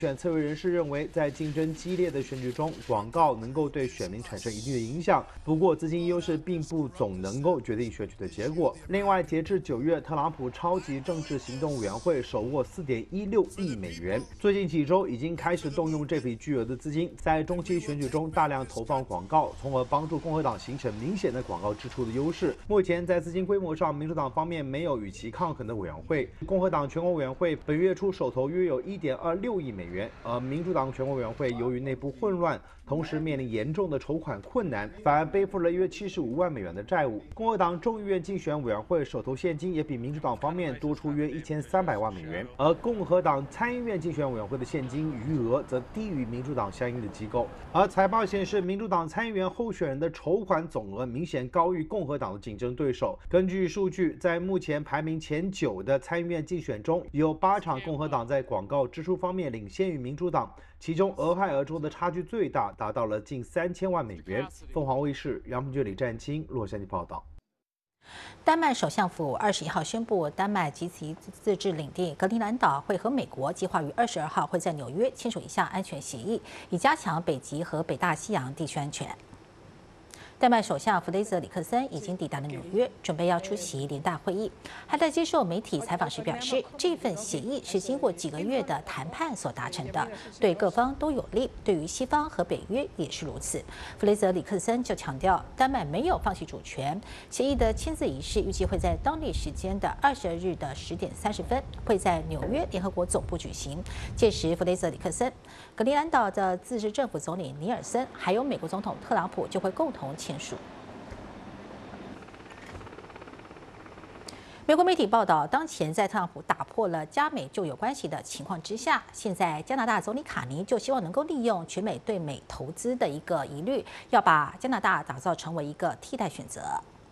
选策略人士认为，在竞争激烈的选举中，广告能够对选民产生一定的影响。不过，资金优势并不总能够决定选举的结果。另外，截至9月，特朗普超级政治行动委员会手握4.16亿美元，最近几周已经开始动用这笔巨额的资金，在中期选举中大量投放广告，从而帮助共和党形成明显的广告支出的优势。目前，在资金规模上，民主党方面没有与其抗衡的委员会。共和党全国委员会本月初手头约有1.26亿美元，而民主党全国委员会由于内部混乱，同时面临严重的筹款困难，反而背负了约75万美元的债务。共和党众议院竞选委员会手头现金也比民主党方面多出约1300万美元，而共和党参议院竞选委员会的现金余额则低于民主党相应的机构。而财报显示，民主党参议员候选人的筹款总额明显高于共和党的竞争对手。根据数据，在目前排名前9的参议院竞选中，有8场共和党在广告支出方面领先于民主党，其中俄亥俄州的差距最大，达到了近3000万美元。凤凰卫视杨鹏俊、李占清洛杉矶报道。 丹麦首相府21号宣布，丹麦及其自治领地格陵兰岛会和美国计划于22号会在纽约签署一项安全协议，以加强北极和北大西洋地区安全。丹麦首相弗雷泽里克森已经抵达了纽约，准备要出席联大会议。他在接受媒体采访时表示，这份协议是经过几个月的谈判所达成的，对各方都有利，对于西方和北约也是如此。弗雷泽里克森就强调，丹麦没有放弃主权。协议的签字仪式预计会在当地时间的22日的10点30分，会在纽约联合国总部举行。届时，弗雷泽里克森、格陵兰岛的自治政府总理尼尔森，还有美国总统特朗普就会共同签署。美国媒体报道，当前在特朗普打破了加美旧有关系的情况之下，现在加拿大总理卡尼就希望能够利用全美对美投资的一个疑虑，要把加拿大打造成为一个替代选择。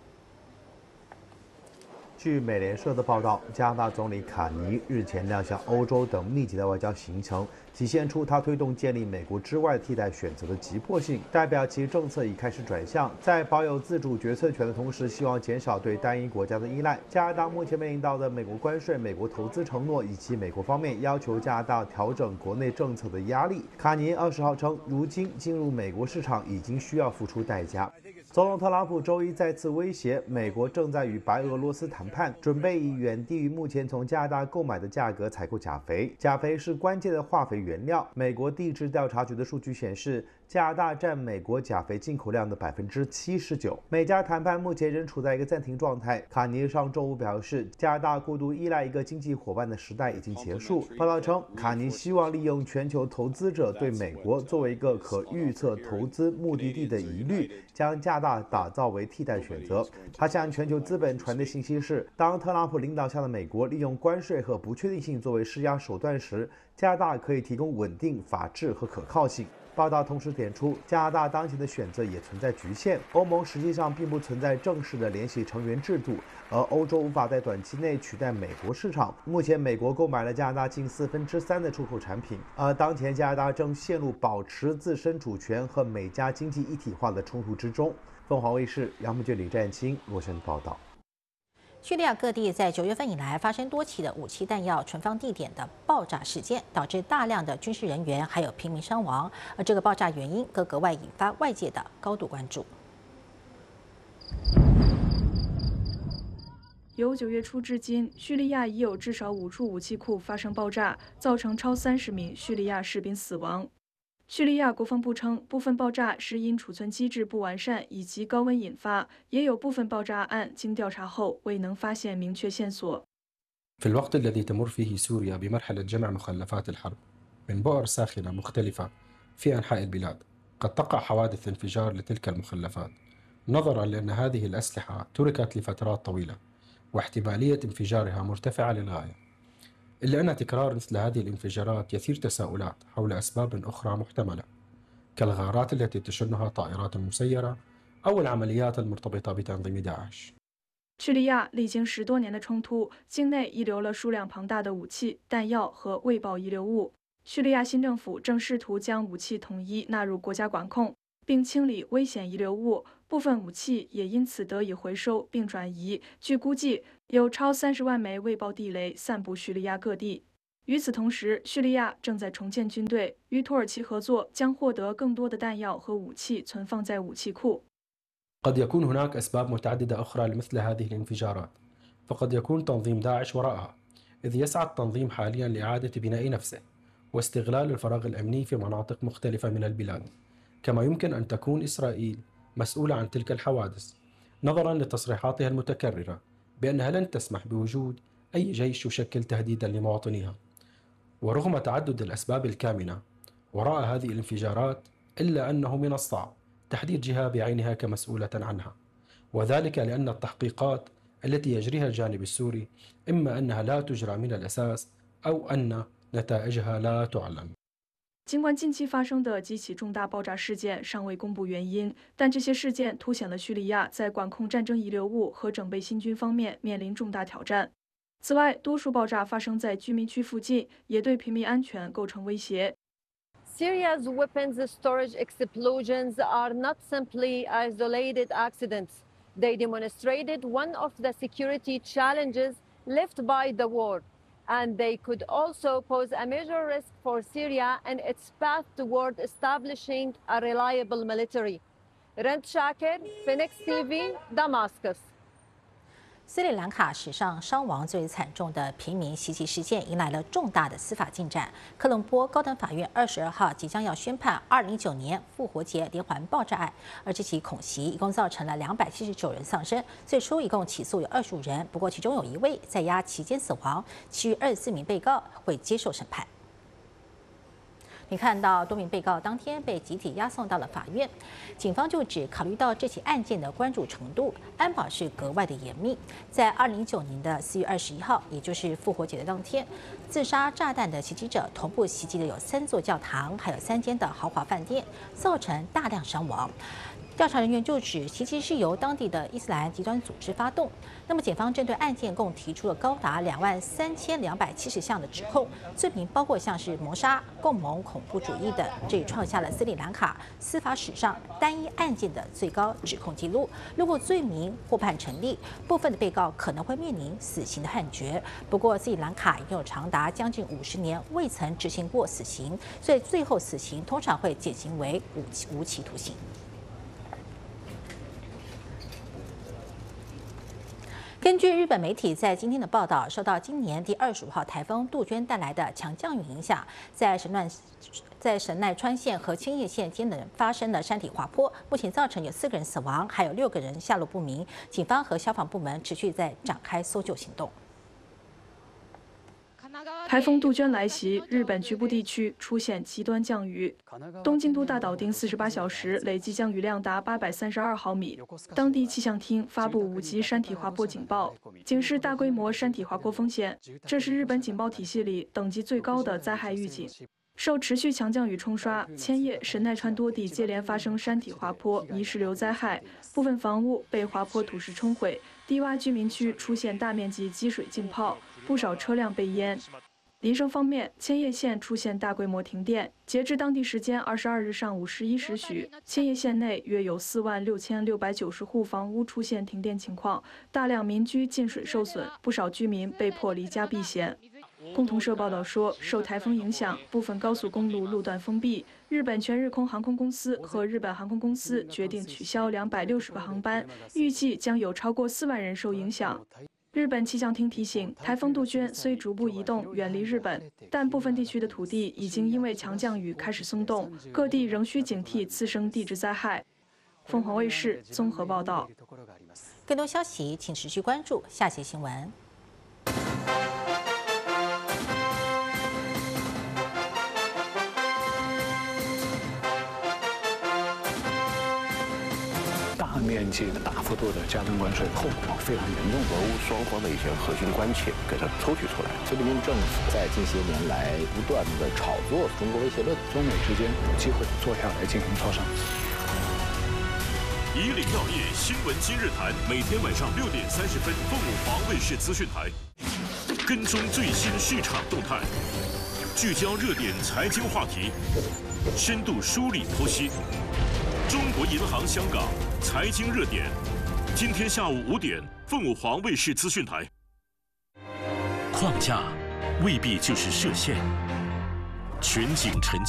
据美联社的报道，加拿大总理卡尼日前亮相欧洲等密集的外交行程，体现出他推动建立美国之外替代选择的急迫性，代表其政策已开始转向，在保有自主决策权的同时，希望减少对单一国家的依赖。加拿大目前面临到的美国关税、美国投资承诺以及美国方面要求加拿大调整国内政策的压力。卡尼20号称，如今进入美国市场已经需要付出代价。总统特朗普周一再次威胁，美国正在与白俄罗斯谈判，准备以远低于目前从加拿大购买的价格采购钾肥。钾肥是关键的化肥原料。美国地质调查局的数据显示，加拿大占美国钾肥进口量的79%。美加谈判目前仍处在一个暂停状态。卡尼上周五表示，加拿大过度依赖一个经济伙伴的时代已经结束。报道称，卡尼希望利用全球投资者对美国作为一个可预测投资目的地的疑虑，将加拿大打造为替代选择。他向全球资本传递信息是，当特朗普领导下的美国利用关税和不确定性作为施压手段时，加拿大可以提供稳定、法治和可靠性。报道同时点出，加拿大当前的选择也存在局限。欧盟实际上并不存在正式的联系成员制度，而欧洲无法在短期内取代美国市场。目前，美国购买了加拿大近3/4的出口产品，而当前加拿大正陷入保持自身主权和美加经济一体化的冲突之中。凤凰卫视杨木俊、李占清洛杉矶报道。 叙利亚各地在9月份以来发生多起的武器弹药存放地点的爆炸事件，导致大量的军事人员还有平民伤亡，而这个爆炸原因格外引发外界的高度关注。 由9月初至今，叙利亚已有至少5处武器库发生爆炸，造成超30名叙利亚士兵死亡。叙利亚国防部称，部分爆炸是因储存机制不完善以及高温引发，也有部分爆炸案经调查后未能发现明确线索。 في الوقت الذي تمر فيه سوريا بمرحلة جمع مخلفات الحرب من بؤر ساخنة مختلفة في أنحاء البلاد، قد تقع حوادث انفجار لتلك المخلفات، نظرا لأن هذه الأسلحة تركت لفترات طويلة، واحتمالية انفجارها مرتفعة للغاية. إلا أن تكرار مثل هذه الانفجارات يثير تساؤلات حول أسباب أخرى محتملة، كالغارات التي تشنها طائرات مسيرة أو العمليات المرتبطة بتنظيم داعش. 叙利亚历经10多年的冲突，境内遗留了数量庞大的武器、弹药和未爆遗留物。叙利亚新政府正试图将武器统一纳入国家管控，并清理危险遗留物，部分武器也因此得以回收并转移。据估计，有超30万枚未爆地雷散布叙利亚各地。 与此同时，叙利亚正在重建军队，与土耳其合作将获得更多的弹药和武器存放在武器库。 قد يكون هناك أسباب متعددة أخرى لمثل هذه الانفجارات، فقد يكون تنظيم داعش وراءها، إذ يسعى التنظيم حاليا لإعادة بناء نفسه واستغلال الفراغ الأمني في مناطق مختلفة من البلاد، كما يمكن أن تكون إسرائيل مسؤولة عن تلك الحوادث، نظرا لتصريحاتها المتكررة بأنها لن تسمح بوجود أي جيش يشكل تهديدا لمواطنيها. ورغم تعدد الأسباب الكامنة وراء هذه الانفجارات، إلا أنه من الصعب تحديد جهة بعينها كمسؤولة عنها، وذلك لأن التحقيقات التي يجريها الجانب السوري إما أنها لا تجرى من الأساس أو أن نتائجها لا تعلن. 尽管近期发生的几起重大爆炸事件尚未公布原因，但这些事件凸显了叙利亚在管控战争遗留物和整备新军方面面临重大挑战。此外，多数爆炸发生在居民区附近，也对平民安全构成威胁。 Syria's weapons storage explosions are not simply isolated accidents. They demonstrated one of the security challenges left by the war, and they could also pose a major risk for Syria and its path toward establishing a reliable military. Rent Shakir, Phoenix TV, Damascus. 斯里兰卡史上伤亡最惨重的平民袭击事件迎来了重大的司法进展。科伦坡高等法院22号即将要宣判2019年复活节连环爆炸案，而这起恐袭一共造成了279人丧生。最初一共起诉有25人，不过其中有1位在押期间死亡，其余24名被告会接受审判。 你看到多名被告当天被集体押送到了法院，警方就指考虑到这起案件的关注程度，安保是格外的严密。在2019年的4月21号，也就是复活节的当天，自杀炸弹的袭击者同步袭击的有3座教堂，还有3间的豪华饭店，造成大量伤亡。 调查人员就指，袭击是由当地的伊斯兰极端组织发动。那么，检方针对案件共提出了高达23270项的指控，罪名包括像是谋杀、共谋恐怖主义等，这也创下了斯里兰卡司法史上单一案件的最高指控记录。如果罪名获判成立，部分的被告可能会面临死刑的判决。不过，斯里兰卡已经有长达将近50年未曾执行过死刑，所以最后死刑通常会减刑为无期徒刑。 根据日本媒体在今天的报道，受到今年第25号台风杜鹃带来的强降雨影响，在神奈川县和千叶县间的发生了山体滑坡，目前造成有4个人死亡，还有6个人下落不明。警方和消防部门持续在展开搜救行动。 台风杜鹃来袭，日本局部地区出现极端降雨。东京都大岛町48小时累计降雨量达832毫米，当地气象厅发布5级山体滑坡警报，警示大规模山体滑坡风险。这是日本警报体系里等级最高的灾害预警。受持续强降雨冲刷，千叶、神奈川多地接连发生山体滑坡、泥石流灾害，部分房屋被滑坡土石冲毁，低洼居民区出现大面积积水浸泡，不少车辆被淹。 民生方面，千叶县出现大规模停电。截至当地时间22日上午11时许，千叶县内约有46690户房屋出现停电情况，大量民居进水受损，不少居民被迫离家避险。共同社报道说，受台风影响，部分高速公路路段封闭。日本全日空航空公司和日本航空公司决定取消260个航班，预计将有超过4万人受影响。 日本气象厅提醒，台风杜鹃虽逐步移动远离日本，但部分地区的土地已经因为强降雨开始松动，各地仍需警惕次生地质灾害。凤凰卫视综合报道。 更多消息请持续关注下节新闻。 大面积的、大幅度的加征关税，后果非常严重。 俄乌双方的一些核心关切给它抽取出来。菲律宾政府在近些年来不断的炒作中国威胁论， 中美之间有机会坐下来进行磋商。 以岭药业新闻今日谈，每天晚上6点30分，凤舞华卫视资讯台，跟踪最新市场动态，聚焦热点财经话题，深度梳理剖析。 中国银行香港财经热点，今天下午5点，凤舞华卫视资讯台。 框架未必就是射线。全景沉浸。